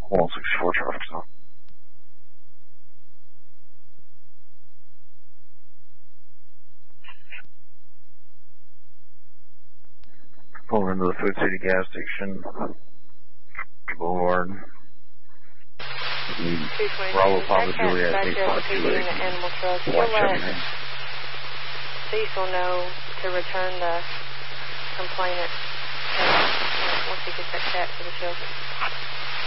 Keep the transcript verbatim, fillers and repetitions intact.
one sixty-four traffic stop. Pulling into the Food City gas station. Boulevard. Bravo Papa Juliet eight five two eight. White Chevy. Cecil know to return the complainant once he gets that cat to the shelter.